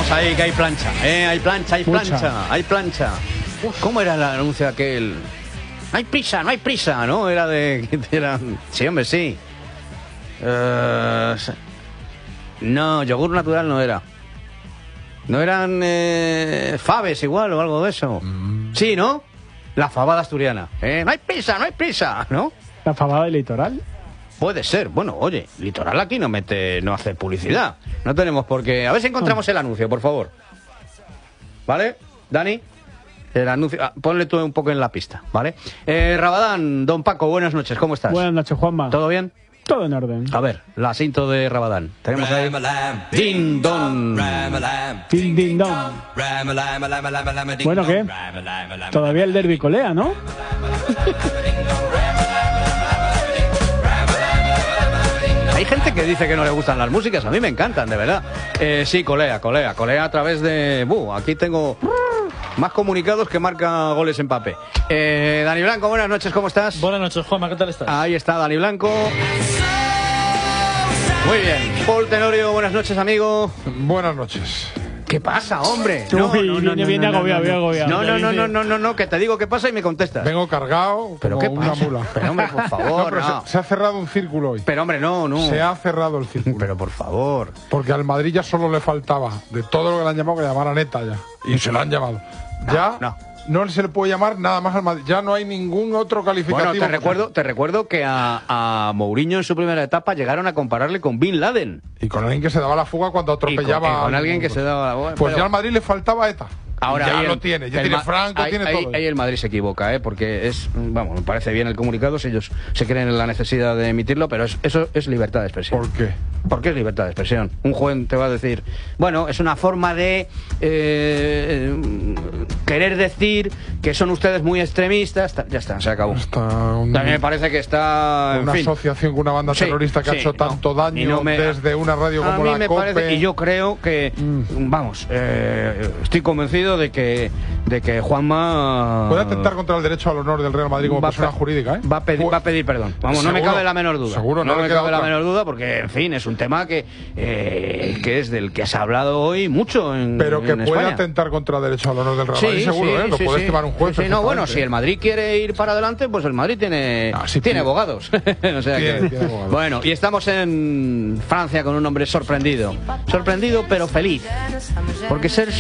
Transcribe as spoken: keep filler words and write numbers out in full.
Vamos ahí, que hay plancha, ¿eh? Hay plancha, hay plancha, Mucha. hay plancha. ¿Cómo era el anuncio aquel? No hay prisa, no hay prisa, ¿no? Era de... Era... Sí, hombre, sí. Uh... No, yogur natural no era. ¿No eran eh, faves igual o algo de eso? Mm. Sí, ¿no? La fabada asturiana. ¿eh? No hay prisa, no hay prisa, ¿no? ¿La fabada del litoral? Puede ser. Bueno, oye, Litoral aquí no mete, no hace publicidad. No tenemos por qué... A ver si encontramos el anuncio, por favor. ¿Vale? Dani, el anuncio... Ah, ponle tú un poco en la pista, ¿vale? Eh, Rabadán, don Paco, buenas noches, ¿cómo estás? Buenas noches, Juanma. ¿Todo bien? Todo en orden. A ver, la cinto de Rabadán. Tenemos ahí... Din Don. Din Din Don. Bueno, ¿qué? Todavía el derbi colea, ¿no? Hay gente que dice que no le gustan las músicas, a mí me encantan, de verdad. Eh, sí, colea, colea, colea a través de... Buh, aquí tengo más comunicados que marca goles en papel. Eh, Dani Blanco, buenas noches, ¿cómo estás? Buenas noches, Juanma, ¿qué tal estás? Ahí está Dani Blanco. Muy bien. Paul Tenorio, buenas noches, amigo. Buenas noches. ¿Qué pasa, hombre? No, no, no, viene, no, viene no, agobiado, no, no, agobiado. No, no, no, no, no, no, no, que te digo qué pasa y me contestas. Vengo cargado ¿Pero como qué una pasa? mula. Pero, hombre, por favor, no, pero no. Se, se ha cerrado un círculo hoy. Pero, hombre, no, no. Se ha cerrado el círculo. Pero, por favor. Porque al Madrid ya solo le faltaba, de todo lo que le han llamado, que llamara Neta ya. Y se lo han llamado. No, ya... No. No se le puede llamar nada más al Madrid. Ya no hay ningún otro calificativo. Bueno, te recuerdo, te recuerdo que a, a Mourinho en su primera etapa llegaron a compararle con Bin Laden. Y con alguien que se daba la fuga cuando atropellaba. Y con, y con alguien que se daba la... Pues pero... ya al Madrid le faltaba ETA. Ahora ya el, lo tiene, ya tiene Franco, ahí, tiene ahí, todo. Ahí el Madrid se equivoca, ¿eh? Porque es, vamos, me parece bien el comunicado, si ellos se creen en la necesidad de emitirlo, pero es, eso es libertad de expresión. ¿Por qué? ¿Por qué es libertad de expresión? Un juez te va a decir, bueno, es una forma de eh, querer decir que son ustedes muy extremistas, ya está, se acabó. Está un, También me parece que está... Una en fin. asociación con una banda sí, terrorista que sí, ha hecho no, tanto daño no me, desde una radio como a mí la me COPE. Parece, y yo creo que, mm. vamos, eh, estoy convencido de que de que Juanma puede atentar contra el derecho al honor del Real Madrid como persona jurídica, ¿eh? Va a pedir, va a pedir perdón. Vamos, seguro, no me cabe la menor duda. Seguro, no, no me queda cabe la otra. menor duda porque, en fin, es un tema que eh, que es del que se ha hablado hoy mucho en Pero que en puede España. atentar contra el derecho al honor del Real Sí, Madrid, seguro, sí, ¿eh? Lo sí, puede sí. estimar un juez. Sí, sí, no, bueno, si el Madrid quiere ir para adelante, pues el Madrid tiene no, sí, tiene tiene abogados. o sea tiene, que, tiene abogados. Bueno, y estamos en Francia con un hombre sorprendido. Sorprendido, pero feliz. Porque ser